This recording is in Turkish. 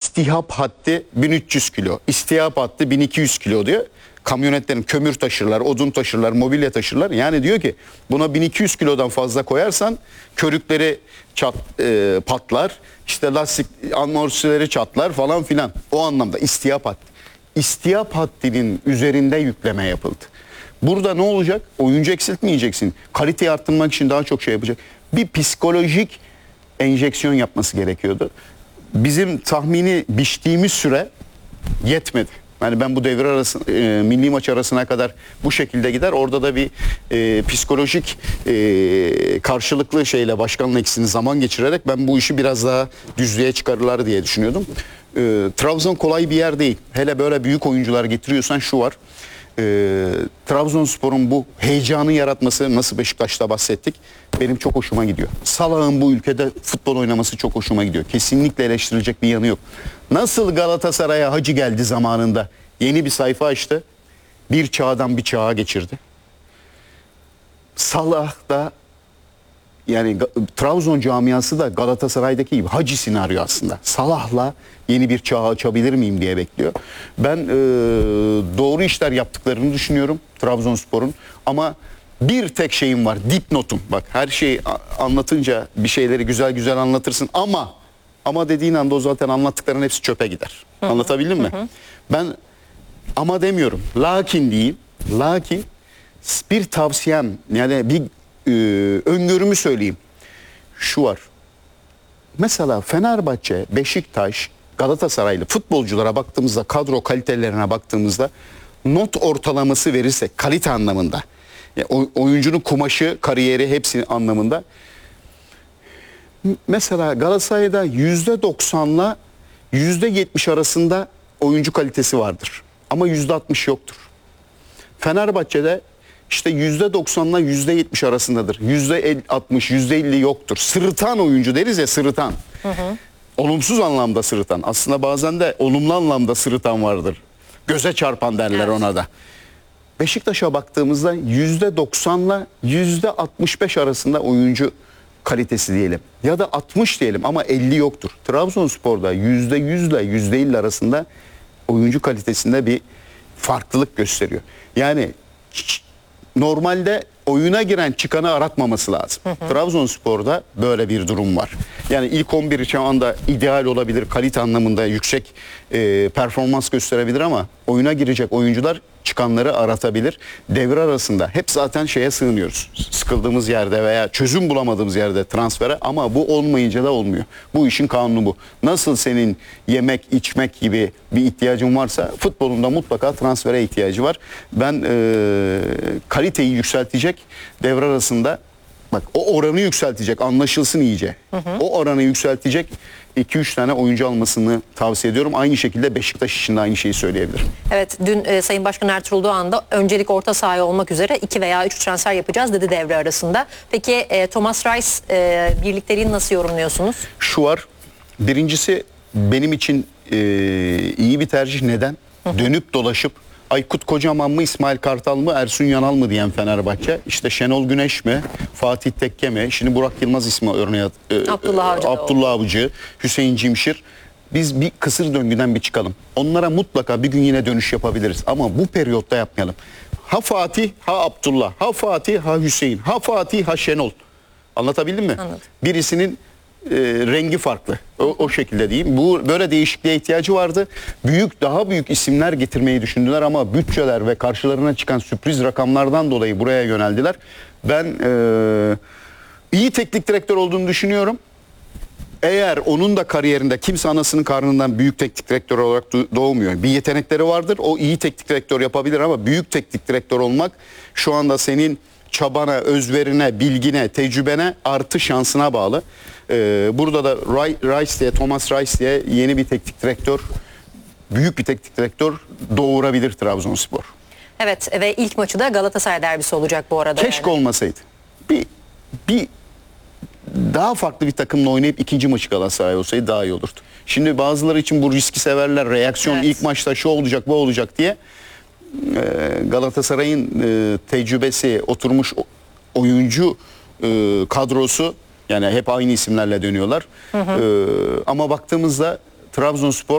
istihap haddi 1300 kilo, istihap haddi 1200 kilo diyor. Kamyonetlerin kömür taşırlar, odun taşırlar, mobilya taşırlar. Yani diyor ki buna 1200 kilodan fazla koyarsan körükleri patlar, işte lastik amortisörleri çatlar falan filan. O anlamda istihap haddi. İstihap haddinin üzerinde yükleme yapıldı. Burada ne olacak? Oyuncu eksiltmeyeceksin. Kaliteyi arttırmak için daha çok şey yapacak. Bir psikolojik enjeksiyon yapması gerekiyordu. Bizim tahmini biçtiğimiz süre yetmedi. Yani ben bu devre arası milli maç arasına kadar bu şekilde gider. Orada da bir psikolojik karşılıklı şeyle başkanla ikisini zaman geçirerek ben bu işi biraz daha düzlüğe çıkarırlar diye düşünüyordum. Trabzon kolay bir yer değil. Hele böyle büyük oyuncular getiriyorsan şu var. Trabzonspor'un bu heyecanı yaratması, nasıl Beşiktaş'ta bahsettik, benim çok hoşuma gidiyor. Salah'ın bu ülkede futbol oynaması çok hoşuma gidiyor. Kesinlikle eleştirilecek bir yanı yok. Nasıl Galatasaray'a Hacı geldi zamanında, yeni bir sayfa açtı, bir çağdan bir çağa geçirdi. Salah da, yani Trabzon camiası da Galatasaray'daki gibi Hacı senaryo aslında. Salah'la yeni bir çağ açabilir miyim diye bekliyor. Ben doğru işler yaptıklarını düşünüyorum Trabzonspor'un. Ama bir tek şeyim var, dipnotum. Bak, her şeyi anlatınca bir şeyleri güzel güzel anlatırsın ama dediğin anda o zaten anlattıkların hepsi çöpe gider. Anlatabildim mi? Ben ama demiyorum. Lakin diyeyim. Lakin bir tavsiyem, yani bir öngörümü söyleyeyim. Şu var. Mesela Fenerbahçe, Beşiktaş, Galatasaraylı futbolculara baktığımızda, kadro kalitelerine baktığımızda not ortalaması verirse kalite anlamında, yani oyuncunun kumaşı, kariyeri hepsi anlamında, mesela Galatasaray'da %90'la %70 arasında oyuncu kalitesi vardır. Ama %60 yoktur. Fenerbahçe'de İşte %90'la %70 arasındadır. %60, %50 yoktur. Sırıtan oyuncu deriz ya, sırıtan. Olumsuz anlamda sırıtan. Aslında bazen de olumlu anlamda sırıtan vardır. Göze çarpan derler ona da. Beşiktaş'a baktığımızda %90'la %65 arasında oyuncu kalitesi diyelim. Ya da 60 diyelim ama 50 yoktur. Trabzonspor'da %100 ile %50 arasında oyuncu kalitesinde bir farklılık gösteriyor. Yani normalde oyuna giren çıkanı aratmaması lazım. Trabzonspor'da böyle bir durum var. Yani ilk 11 şu anda ideal olabilir, kalite anlamında yüksek performans gösterebilir ama oyuna girecek oyuncular çıkanları aratabilir. Devre arasında hep zaten şeye sığınıyoruz. Sıkıldığımız yerde veya çözüm bulamadığımız yerde transfere, ama bu olmayınca da olmuyor. Bu işin kanunu bu. Nasıl senin yemek, içmek gibi bir ihtiyacın varsa futbolunda mutlaka transfere ihtiyacı var. Ben kaliteyi yükseltecek devre arasında, bak, o oranı yükseltecek, anlaşılsın iyice. O oranı yükseltecek 2-3 tane oyuncu almasını tavsiye ediyorum. Aynı şekilde Beşiktaş için de aynı şeyi söyleyebilirim. Evet, dün Sayın Başkan Ertuğrul Doğan da öncelik orta sahaya olmak üzere 2 veya 3 transfer yapacağız dedi devre arasında. Peki Thomas Reis birlikteliğini nasıl yorumluyorsunuz? Şu var, birincisi benim için iyi bir tercih. Neden? Dönüp dolaşıp Aykut Kocaman mı, İsmail Kartal mı, Ersun Yanal mı diyen Fenerbahçe, işte Şenol Güneş mi, Fatih Tekke mi, şimdi Burak Yılmaz ismi örneği, Abdullah Avcı, Hüseyin Cimşir. Biz bir kısır döngüden bir çıkalım. Onlara mutlaka bir gün yine dönüş yapabiliriz ama bu periyotta yapmayalım. Ha Fatih, ha Abdullah, ha Fatih, ha Hüseyin, ha Fatih, ha Şenol. Anlatabildim mi? Anladım. Birisinin rengi farklı. O şekilde diyeyim. Bu böyle değişikliğe ihtiyacı vardı. Daha büyük isimler getirmeyi düşündüler ama bütçeler ve karşılarına çıkan sürpriz rakamlardan dolayı buraya yöneldiler. Ben iyi teknik direktör olduğunu düşünüyorum. Eğer onun da kariyerinde, kimse anasının karnından büyük teknik direktör olarak doğmuyor. Bir yetenekleri vardır. O iyi teknik direktör yapabilir ama büyük teknik direktör olmak şu anda senin çabana, özverine, bilgine, tecrübene artı şansına bağlı. Burada da Thomas Reis diye yeni bir teknik direktör, büyük bir teknik direktör doğurabilir Trabzonspor. Evet, ve ilk maçı da Galatasaray derbisi olacak bu arada. Keşke olmasaydı. Bir daha farklı bir takımla oynayıp ikinci maçı Galatasaray olsaydı daha iyi olurdu. Şimdi bazıları için bu riski severler. Reaksiyon ilk maçta şu olacak, bu olacak diye. Galatasaray'ın tecrübesi, oturmuş oyuncu kadrosu, yani hep aynı isimlerle dönüyorlar. Ama baktığımızda Trabzonspor